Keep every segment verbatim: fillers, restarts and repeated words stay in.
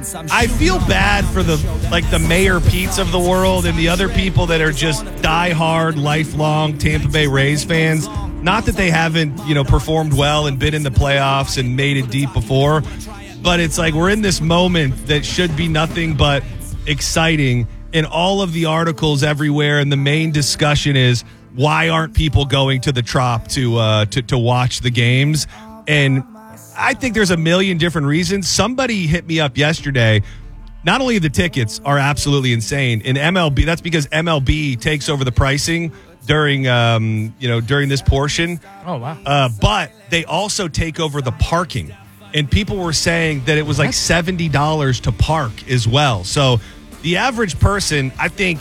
I feel bad for the like the Mayor Petes of the world and the other people that are just diehard, lifelong Tampa Bay Rays fans. Not that they haven't, you know, performed well and been in the playoffs and made it deep before, but it's like we're in this moment that should be nothing but exciting. And all of the articles everywhere, and the main discussion is why aren't people going to the Trop to uh, to to watch the games? And I think there's a million different reasons. Somebody hit me up yesterday. Not only the tickets are absolutely insane in M L B, that's because M L B takes over the pricing during, um, you know, during this portion. Oh wow! Uh, but they also take over the parking, and people were saying that it was like seventy dollars to park as well. So the average person, I think,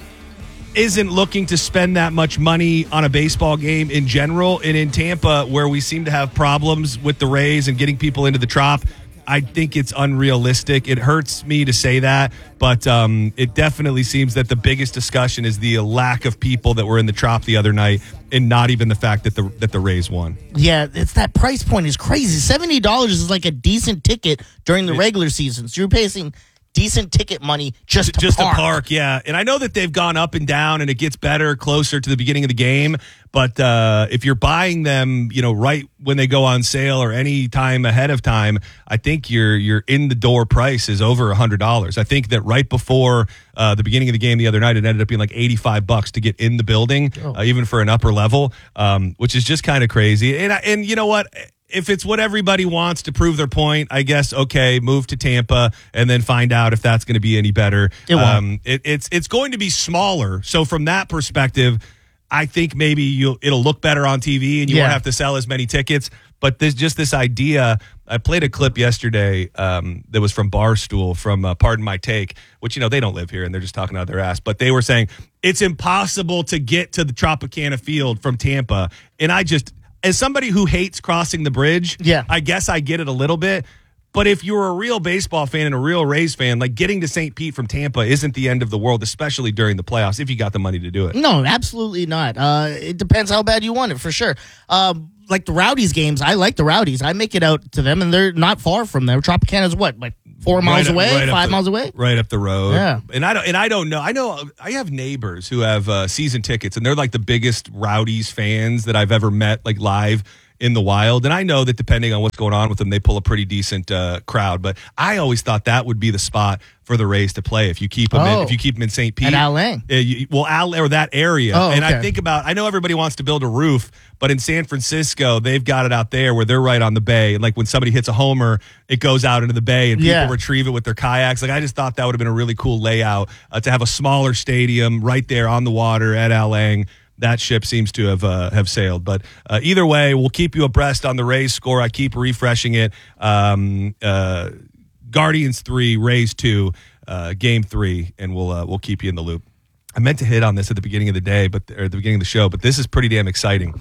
isn't looking to spend that much money on a baseball game in general. And in Tampa, where we seem to have problems with the Rays and getting people into the Trop, I think it's unrealistic. It hurts me to say that, but um, it definitely seems that the biggest discussion is the lack of people that were in the Trop the other night, and not even the fact that the that the Rays won. Yeah, it's that price point is crazy. seventy dollars is like a decent ticket during the regular season. So you're paying decent ticket money just to just park. to park, yeah. And I know that they've gone up and down, and it gets better closer to the beginning of the game. But uh, if you're buying them, you know, right when they go on sale or any time ahead of time, I think your your in the door price is over a hundred dollars. I think that right before uh, the beginning of the game the other night, it ended up being like eighty five bucks to get in the building, oh. uh, even for an upper level, um, which is just kind of crazy. And I, and you know what? If it's what everybody wants to prove their point, I guess, okay, move to Tampa and then find out if that's going to be any better. It won't. Um, it, it's it's going to be smaller. So from that perspective, I think maybe you'll, it'll look better on T V and you yeah. won't have to sell as many tickets. But there's just this idea. I played a clip yesterday um, that was from Barstool from uh, Pardon My Take, which, you know, they don't live here and they're just talking out of their ass. But they were saying it's impossible to get to the Tropicana Field from Tampa. And I just... As somebody who hates crossing the bridge, yeah. I guess I get it a little bit. But if you're a real baseball fan and a real Rays fan, like getting to Saint Pete from Tampa isn't the end of the world, especially during the playoffs, if you got the money to do it. No, absolutely not. Uh, it depends how bad you want it, for sure. Um, like the Rowdies games, I like the Rowdies. I make it out to them, and they're not far from there. Tropicana's what, like four miles right up, away, right five the, miles away? Right up the road. Yeah. And I don't and I don't know. I know I have neighbors who have uh, season tickets, and they're like the biggest Rowdies fans that I've ever met, like live in the wild. And I know that depending on what's going on with them, they pull a pretty decent uh, crowd. But I always thought that would be the spot for the Rays to play if you keep them oh. in, if you keep them in Saint Pete. At Al Lang. Uh, you, well, Al or that area. Oh, and okay. I think about, I know everybody wants to build a roof, but in San Francisco, they've got it out there where they're right on the bay. And like when somebody hits a homer, it goes out into the bay and people yeah. retrieve it with their kayaks. Like I just thought that would have been a really cool layout uh, to have a smaller stadium right there on the water at Al Lang. That ship seems to have uh, have sailed. But uh, either way, we'll keep you abreast on the Rays score. I keep refreshing it. Um, uh, Guardians three, Rays two, uh, game three, and we'll uh, we'll keep you in the loop. I meant to hit on this at the beginning of the day, but or at the beginning of the show, but this is pretty damn exciting.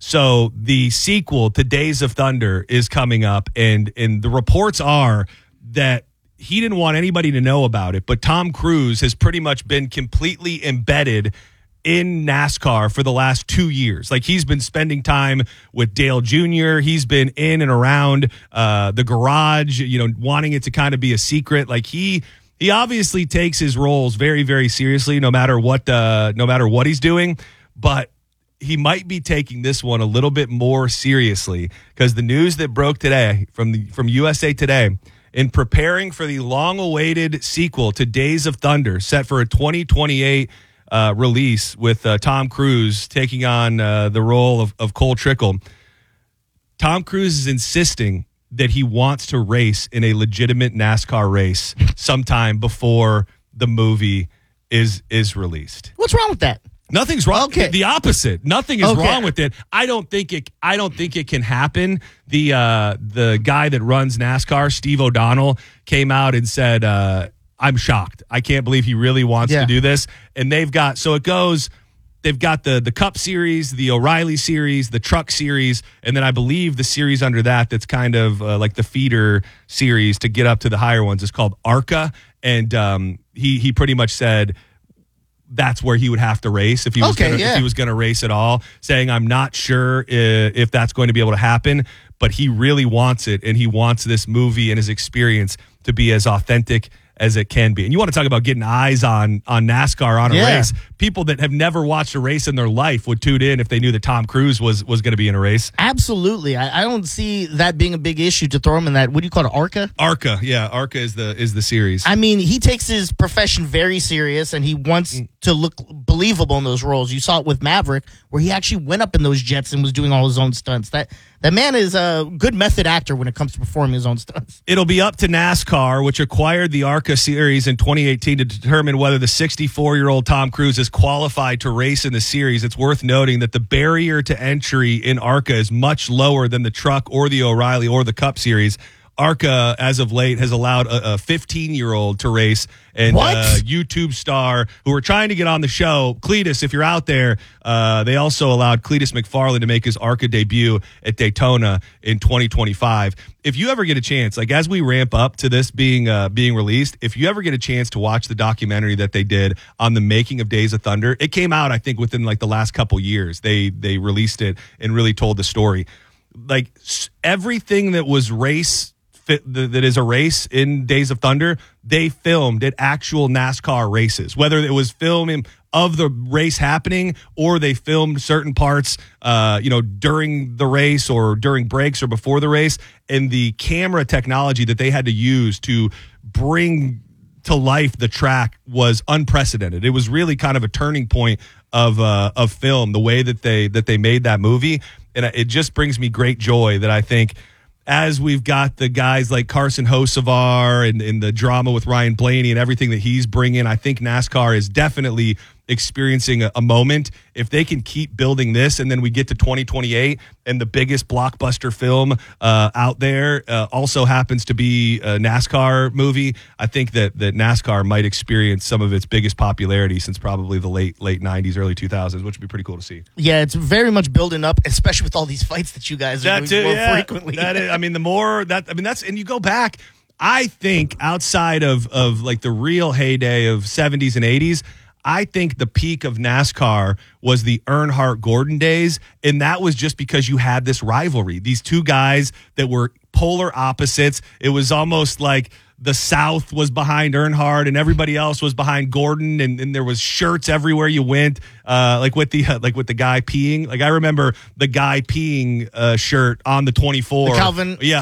So the sequel to Days of Thunder is coming up, and and the reports are that he didn't want anybody to know about it, but Tom Cruise has pretty much been completely embedded in NASCAR for the last two years. Like he's been spending time with Dale Junior He's been in and around uh, the garage, you know, wanting it to kind of be a secret. Like he he obviously takes his roles very, very seriously, no matter what uh, no matter what he's doing. But he might be taking this one a little bit more seriously because the news that broke today from the from U S A Today, in preparing for the long-awaited sequel to Days of Thunder, set for a twenty twenty-eight Uh, release with uh, Tom Cruise taking on uh, the role of, of Cole Trickle. Tom Cruise is insisting that he wants to race in a legitimate NASCAR race sometime before the movie is is released. What's wrong with that? Nothing's wrong. Okay. The opposite. Nothing is okay. wrong with it. I don't think it. I don't think it can happen. The uh, the guy that runs NASCAR, Steve O'Donnell, came out and said, Uh, I'm shocked. I can't believe he really wants yeah. to do this. And they've got, so it goes, they've got the the Cup Series, the O'Reilly Series, the Truck Series, and then I believe the series under that that's kind of uh, like the feeder series to get up to the higher ones is called ARCA. And um, he he pretty much said that's where he would have to race if he was okay, gonna, yeah. if he was going to race at all, saying I'm not sure if, if that's going to be able to happen, but he really wants it, and he wants this movie and his experience to be as authentic as it can be. And you want to talk about getting eyes on on NASCAR on a Yeah. race. People that have never watched a race in their life would tune in if they knew that Tom Cruise was was going to be in a race. Absolutely. I, I don't see that being a big issue to throw him in that, what do you call it, ARCA? ARCA, yeah, ARCA is the is the series. I mean, he takes his profession very serious, and he wants to look believable in those roles. You saw it with Maverick, where he actually went up in those jets and was doing all his own stunts. That that man is a good method actor when it comes to performing his own stunts. It'll be up to NASCAR, which acquired the ARCA series in twenty eighteen, to determine whether the sixty-four-year-old Tom Cruise is qualified to race in the series. It's worth noting that the barrier to entry in ARCA is much lower than the Truck or the O'Reilly or the Cup series. ARCA, as of late, has allowed a fifteen-year-old to race, and What? uh, YouTube star who are trying to get on the show, Cletus, if you're out there, uh, they also allowed Cletus McFarland to make his ARCA debut at Daytona in twenty twenty-five. If you ever get a chance, like as we ramp up to this being uh, being released, if you ever get a chance to watch the documentary that they did on the making of Days of Thunder, it came out, I think, within like the last couple years. They they released it and really told the story. Like s- everything that was race. That is a race in Days of Thunder, they filmed at actual NASCAR races, whether it was filming of the race happening or they filmed certain parts, uh, you know, during the race or during breaks or before the race. And the camera technology that they had to use to bring to life the track was unprecedented. It was really kind of a turning point of uh, of film, the way that they that they made that movie. And it just brings me great joy that I think, as we've got the guys like Carson Hocevar and, and the drama with Ryan Blaney and everything that he's bringing, I think NASCAR is definitely experiencing a, a moment. If they can keep building this, and then we get to twenty twenty-eight and the biggest blockbuster film uh, out there uh, also happens to be a NASCAR movie, I think that that NASCAR might experience some of its biggest popularity since probably the late late nineties, early two thousands, which would be pretty cool to see. Yeah, it's very much building up, especially with all these fights that you guys are That doing too, more yeah. frequently. That is, I mean, the more that I mean, that's and you go back. I think outside of of like the real heyday of seventies and eighties, I think the peak of NASCAR was the Earnhardt Gordon days, and that was just because you had this rivalry. These two guys that were polar opposites. It was almost like the South was behind Earnhardt and everybody else was behind Gordon, and, and there was shirts everywhere you went, uh, like with the uh, like with the guy peeing. Like I remember the guy peeing uh, shirt on the twenty-four. The Calvin- yeah.